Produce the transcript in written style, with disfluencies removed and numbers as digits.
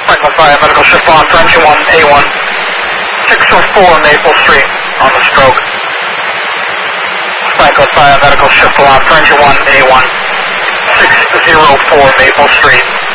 Franklin Fire Medical Shift on for engine 1A1. 604 Maple Street on the stroke. Franklin Fire Medical Shift on for engine 1A1. 604 Maple Street.